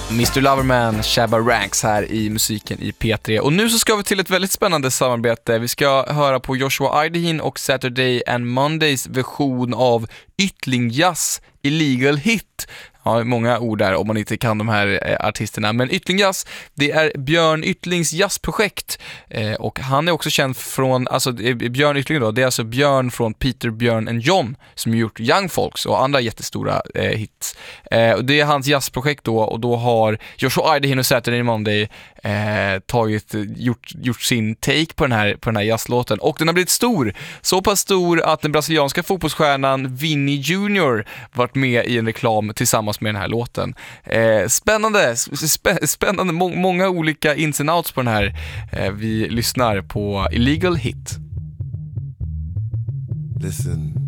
Mr. Loverman, Shabba Ranks här i musiken i P3. Och nu så ska vi till ett väldigt spännande samarbete. Vi ska höra på Joshua Ardahin och Saturday and Mondays version av Yttlingjazz Illegal Hit. Ja, många ord där om man inte kan de här artisterna. Men Yttlingjazz, det är Björn Yttlings jazzprojekt. Och han är också känd från, alltså Björn Yttling då, det är alltså Björn från Peter, Björn and John som gjort Young Folks och andra jättestora hits. Och det är hans jazzprojekt då, och då har Joshua Ardahin och Saturday Monday gjort sin take på den här jazzlåten. Och den har blivit stor. Så pass stor att den brasilianska fotbollsstjärnan Vini Junior varit med i en reklam tillsammans med den här låten. Spännande. Många olika ins and outs på den här. Vi lyssnar på Illegal Hit. Listen.